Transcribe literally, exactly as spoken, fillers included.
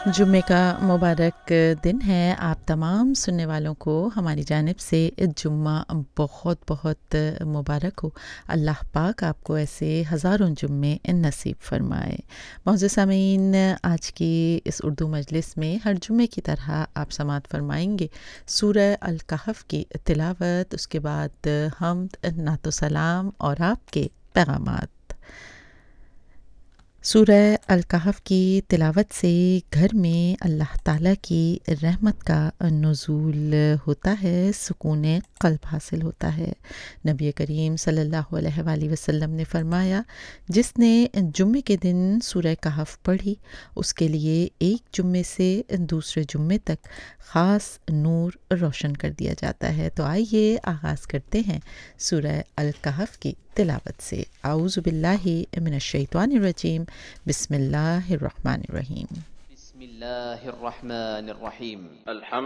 جمعے کا مبارک دن ہے، آپ تمام سننے والوں کو ہماری جانب سے جمعہ بہت بہت مبارک ہو۔ اللہ پاک آپ کو ایسے ہزاروں جمعے نصیب فرمائے۔ معزز سامعین، آج کی اس اردو مجلس میں ہر جمعے کی طرح آپ سماعت فرمائیں گے سورہ الکہف کی تلاوت، اس کے بعد حمد، نعت و سلام اور آپ کے پیغامات۔ سورہ الکہف کی تلاوت سے گھر میں اللہ تعالیٰ کی رحمت کا نزول ہوتا ہے، سکون قلب حاصل ہوتا ہے۔ نبی کریم صلی اللہ علیہ وآلہ وسلم نے فرمایا، جس نے جمعے کے دن سورہ کہف پڑھی اس کے لیے ایک جمعے سے دوسرے جمعے تک خاص نور روشن کر دیا جاتا ہے۔ تو آئیے آغاز کرتے ہیں سورہ الکہف کی تلاوت سے۔ اعوذ باللہ من الشیطان الرجیم، بسم اللہ الرحمن الرحیم۔ بسم اللہ الرحمن الرحیم۔ الحمد